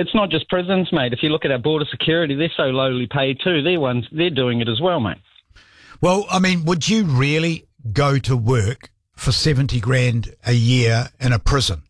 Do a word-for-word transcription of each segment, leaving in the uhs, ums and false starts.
it's not just prisons, mate. If you look at our border security, they're so lowly paid too. They're ones, they're doing it as well, mate. Well, I mean, would you really go to work for seventy grand a year in a prison?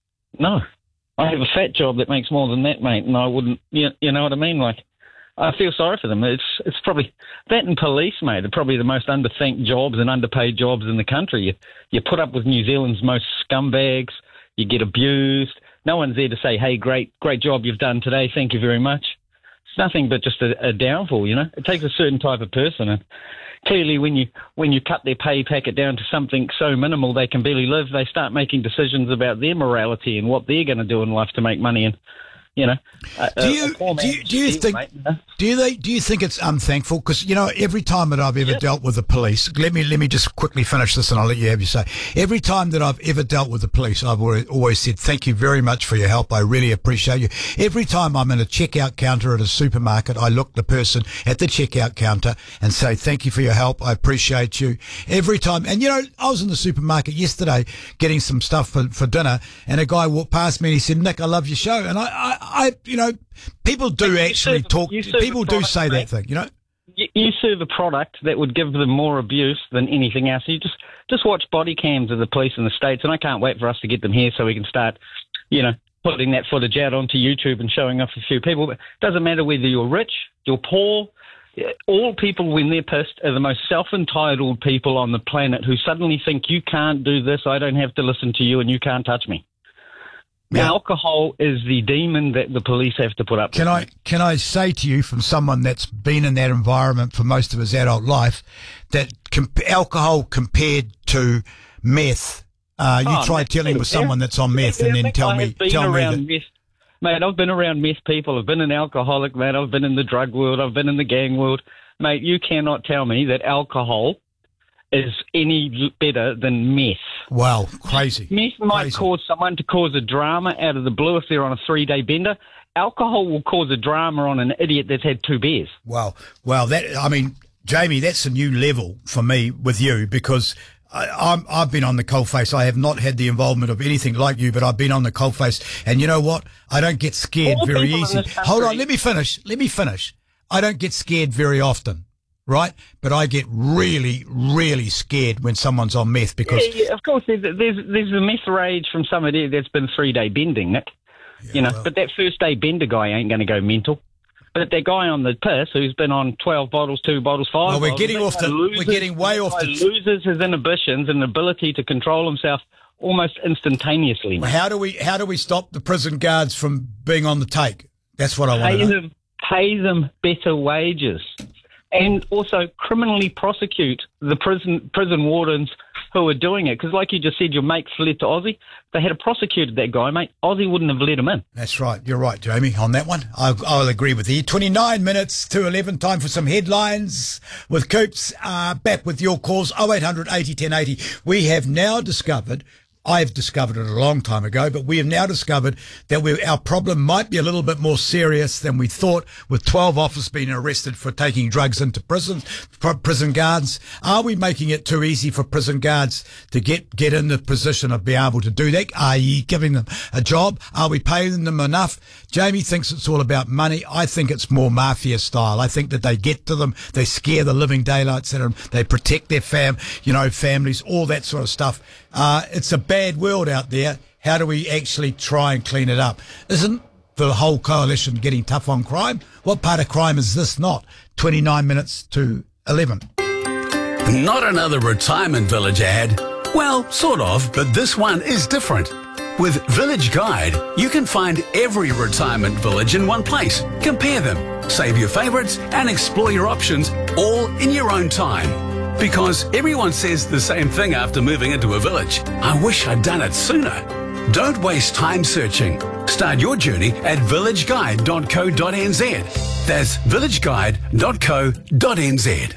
No. I have a fat job that makes more than that, mate, and I wouldn't, you, you know what I mean? Like, I feel sorry for them. It's it's probably, that and police, mate, are probably the most underthanked jobs and underpaid jobs in the country. You, you put up with New Zealand's most scumbags, you get abused. No one's there to say, hey, great great job you've done today, thank you very much. It's nothing but just a, a downfall, you know? It takes a certain type of person, and clearly when you when you cut their pay packet down to something so minimal they can barely live, they start making decisions about their morality and what they're going to do in life to make money. And you know, do you do you, do you think mate, you know? do you they do you think it's unthankful? Because you know, every time that I've ever yeah. dealt with the police, let me let me just quickly finish this, and I'll let you have your say. Every time that I've ever dealt with the police, I've always said thank you very much for your help. I really appreciate you. Every time I'm in a checkout counter at a supermarket, I look the person at the checkout counter and say thank you for your help. I appreciate you. Every time, and you know, I was in the supermarket yesterday getting some stuff for, for dinner, and a guy walked past me and he said, "Nick, I love your show," and I. I I, you know, people do you actually serve, talk, people do product, say mate. that thing, you know. You, you serve a product that would give them more abuse than anything else. You just, just watch body cams of the police in the States, and I can't wait for us to get them here so we can start, you know, putting that footage out onto YouTube and showing off a few people. But it doesn't matter whether you're rich, you're poor, all people, when they're pissed, are the most self-entitled people on the planet who suddenly think you can't do this, I don't have to listen to you, and you can't touch me. Yeah. Alcohol is the demon that the police have to put up can with. I can I say to you, from someone that's been in that environment for most of his adult life, that comp- alcohol compared to meth, uh, you oh, try telling yeah. with someone that's on meth, yeah, and then tell me, tell me that. Meth. Mate, I've been around meth people. I've been an alcoholic, mate. I've been in the drug world. I've been in the gang world. Mate, you cannot tell me that alcohol is any better than meth. Wow, crazy. Meth might crazy. cause someone to cause a drama out of the blue if they're on a three-day bender. Alcohol will cause a drama on an idiot that's had two beers. Wow. Wow, that, I mean, Jamie, that's a new level for me with you, because I, I'm, I've been on the coalface. I have not had the involvement of anything like you, but I've been on the coalface. And you know what? I don't get scared All very easy. Hold on, let me finish. Let me finish. I don't get scared very often. Right, but I get really, really scared when someone's on meth because... Yeah, yeah, of course, there's, there's there's the meth rage from somebody that's been three-day bending, Nick. Yeah, you know, well. But that first-day bender guy ain't going to go mental. But that guy on the piss who's been on twelve bottles, two bottles, five well, we're bottles... Getting off the, loses, we're getting way off the... loses his inhibitions and ability to control himself almost instantaneously. Well, how do we how do we stop the prison guards from being on the take? That's what I want to know. Them, pay them better wages. And also criminally prosecute the prison prison wardens who are doing it. Because like you just said, your mate fled to Aussie. If they had prosecuted that guy, mate, Aussie wouldn't have let him in. That's right. You're right, Jamie, on that one. I'll, I'll agree with you. twenty-nine minutes to eleven. Time for some headlines with Coops. Uh, back with your calls, oh eight hundred eighty ten eighty. We have now discovered... I've discovered it a long time ago, but we have now discovered that we, our problem might be a little bit more serious than we thought, with twelve officers being arrested for taking drugs into prison, prison guards. Are we making it too easy for prison guards to get, get in the position of being able to do that? Are you giving them a job? Are we paying them enough? Jamie thinks it's all about money. I think it's more mafia style. I think that they get to them, they scare the living daylights out of them, they protect their fam, you know, families, all that sort of stuff. Uh, it's a bad world out there. How do we actually try and clean it up? Isn't the whole coalition getting tough on crime? What part of crime is this not? twenty-nine minutes to eleven. Not another retirement village ad. Well, sort of, but this one is different. With Village Guide, you can find every retirement village in one place. Compare them, save your favourites, and explore your options all in your own time. Because everyone says the same thing after moving into a village. I wish I'd done it sooner. Don't waste time searching. Start your journey at village guide dot co dot n z. That's village guide dot co dot n z.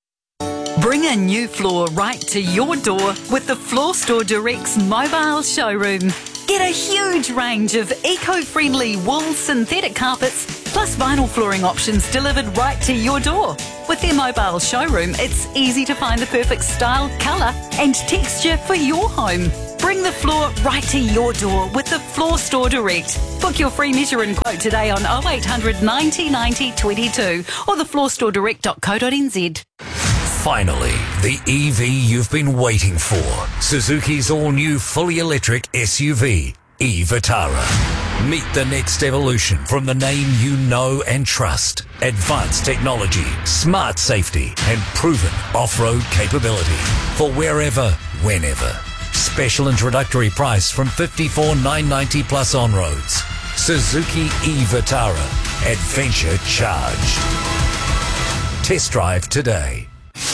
Bring a new floor right to your door with the Floor Store Direct's mobile showroom. Get a huge range of eco-friendly wool synthetic carpets plus vinyl flooring options delivered right to your door. With their mobile showroom, it's easy to find the perfect style, colour and texture for your home. Bring the floor right to your door with the Floor Store Direct. Book your free measure and quote today on oh eight hundred ninety ninety twenty-two or the floor store direct dot co dot n z. Finally, the E V you've been waiting for. Suzuki's all-new fully electric S U V, e-Vitara. Meet the next evolution from the name you know and trust. Advanced technology, smart safety, and proven off-road capability. For wherever, whenever. Special introductory price from fifty-four thousand nine hundred ninety dollars plus on roads. Suzuki e-Vitara. Adventure charged. Test drive today.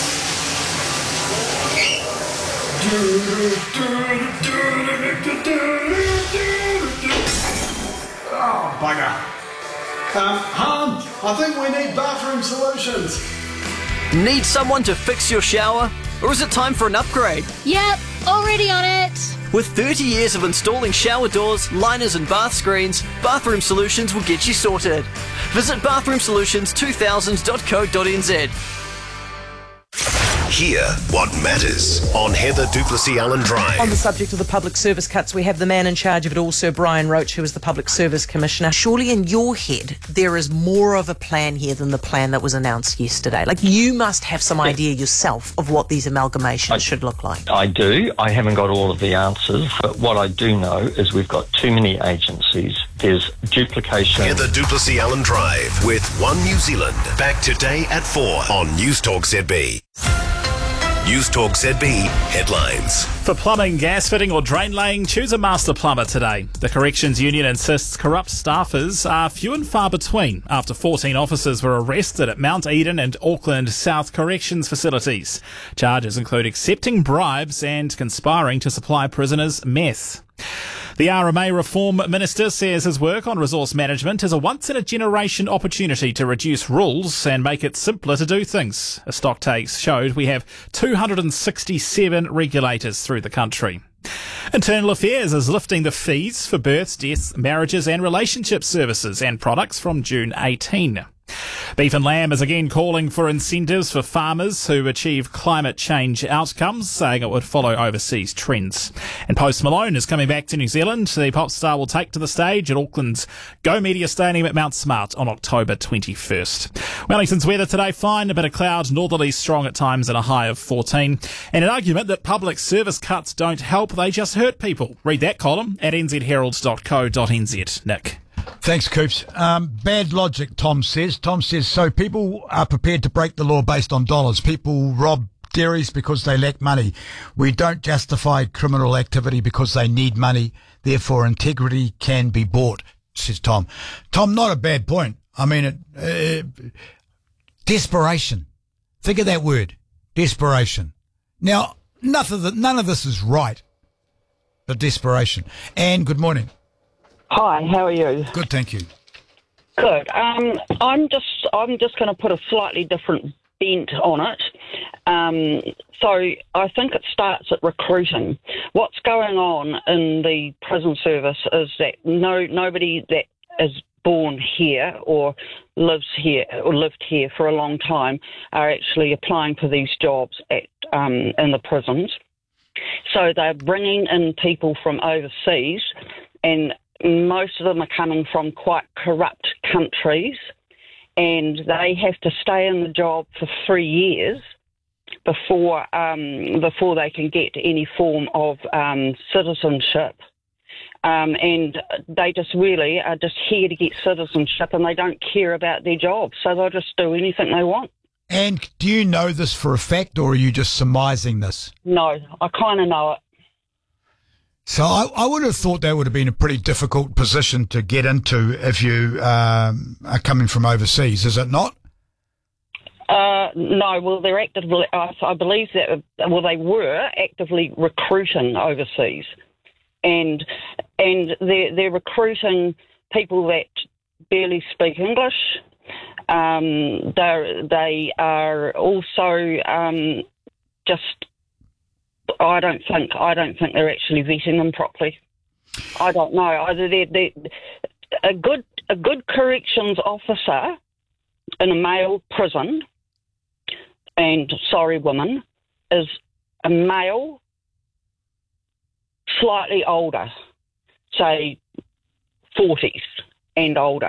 Oh, bugger. Um, Han, I think we need bathroom solutions. Need someone to fix your shower? Or is it time for an upgrade? Yep, already on it. With thirty years of installing shower doors, liners and bath screens, Bathroom Solutions will get you sorted. Visit bathroom solutions two thousand dot co dot n z. Hear what matters on Heather Duplessis Allen Drive. On the subject of the public service cuts, we have the man in charge of it all, Sir Brian Roach, who is the Public Service Commissioner. Surely in your head, there is more of a plan here than the plan that was announced yesterday. Like, you must have some idea yourself of what these amalgamations I, should look like. I do. I haven't got all of the answers, but what I do know is we've got too many agencies. There's duplication. Heather Duplessis Allen Drive with One New Zealand. Back today at four on Newstalk Z B. Newstalk Z B headlines. For plumbing, gas fitting or drain laying, choose a master plumber today. The Corrections Union insists corrupt staffers are few and far between after fourteen officers were arrested at Mount Eden and Auckland South Corrections facilities. Charges include accepting bribes and conspiring to supply prisoners meth. The R M A Reform Minister says his work on resource management is a once-in-a-generation opportunity to reduce rules and make it simpler to do things. A stock take showed we have two hundred sixty-seven regulators through the country. Internal Affairs is lifting the fees for births, deaths, marriages and relationship services and products from June eighteenth. Beef and Lamb is again calling for incentives for farmers who achieve climate change outcomes, saying it would follow overseas trends. And Post Malone is coming back to New Zealand. The pop star will take to the stage at Auckland's Go Media Stadium at Mount Smart on October twenty-first. Wellington's weather today, fine, a bit of cloud, northerly strong at times and a high of fourteen. And an argument that public service cuts don't help, they just hurt people. Read that column at n z herald dot co dot n z. Nick. Thanks, Coops. Um, bad logic, Tom says. Tom says, so people are prepared to break the law based on dollars. People rob dairies because they lack money. We don't justify criminal activity because they need money. Therefore, integrity can be bought, says Tom. Tom, not a bad point. I mean, it, uh, desperation. Think of that word, desperation. Now, none of, the, none of this is right, but desperation. Anne, good morning. Hi, how are you? Good, thank you. Good. Um, I'm just I'm just going to put a slightly different bent on it. Um, so I think it starts at recruiting. What's going on in the prison service is that no nobody that is born here or lives here or lived here for a long time are actually applying for these jobs at um, in the prisons. So they're bringing in people from overseas, and most of them are coming from quite corrupt countries, and they have to stay in the job for three years before um, before they can get any form of um, citizenship. Um, and they just really are just here to get citizenship, and they don't care about their job, so they'll just do anything they want. And do you know this for a fact, or are you just surmising this? No, I kind of know it. So I, I would have thought that would have been a pretty difficult position to get into if you um, are coming from overseas, is it not? Uh, no, well, they're actively, I, I believe that, well, they were actively recruiting overseas. And and they're, they're recruiting people that barely speak English. Um, they are also um, just... I don't think I don't think they're actually vetting them properly. I don't know. Either they're, they're, a good a good corrections officer in a male prison, and sorry, woman, is a male slightly older, say forties and older.